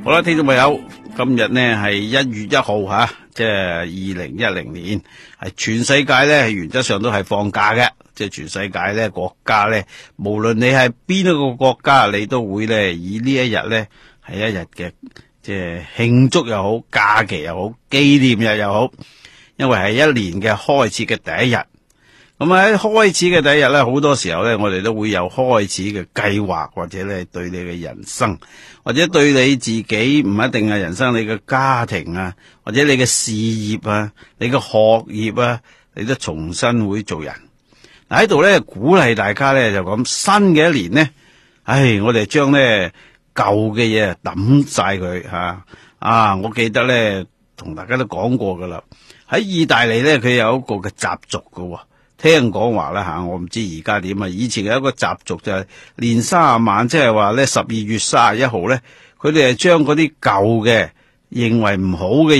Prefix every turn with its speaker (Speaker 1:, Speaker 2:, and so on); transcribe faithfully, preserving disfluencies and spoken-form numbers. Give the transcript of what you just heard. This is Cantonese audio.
Speaker 1: 好啦，聽眾朋友，今日呢係一月一號吓，即係二零一零年，係全世界呢原則上都係放假嘅，即係全世界呢國家呢，無論你係邊一個國家，你都會呢以呢一日呢係一日嘅即係慶祝又好，假期又好，紀念日又好，因為係一年嘅開始嘅第一日。咁喺開始嘅第一日咧，好多時候咧，我哋都會有開始嘅計劃，或者咧對你嘅人生，或者對你自己唔一定係人生，你嘅家庭啊，或者你嘅事業啊，你嘅學業啊，你都重新會做人。嗱喺度咧鼓勵大家咧就講新嘅一年呢，唉，我哋將咧舊嘅嘢抌晒佢吓啊！我記得咧同大家都講過噶啦，喺意大利咧佢有一個嘅習俗噶。聽講話啦吓，我唔知而家點啊。以前有一個習俗就係年卅晚，即係話咧十二月卅一號咧，佢哋係將嗰啲舊嘅認為唔好嘅